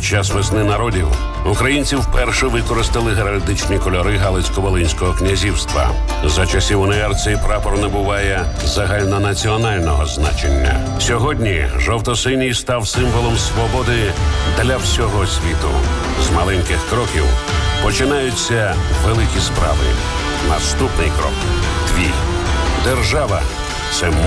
час весни народів українці вперше використали геральдичні кольори Галицько-Волинського князівства. За часів УНР цей прапор набуває загальнонаціонального значення. Сьогодні жовто-синій став символом свободи для всього світу. З маленьких кроків починаються великі справи. Наступний крок – твій. Держава – це